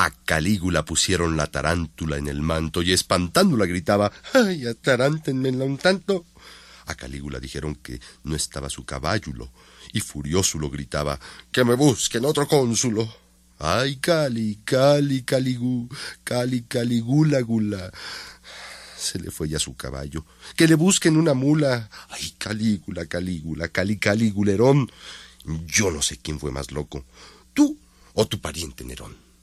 A Calígula pusieron la tarántula en el manto y espantándola gritaba: ¡ay, atarántenmela un tanto! A Calígula dijeron que no estaba su caballulo y furioso lo gritaba: ¡que me busquen otro cónsulo! ¡Ay, Caligula, gula! Se le fue ya su caballo. ¡Que le busquen una mula! ¡Ay, Calígula, Caligulerón! Yo no sé quién fue más loco, tú o tu pariente Nerón.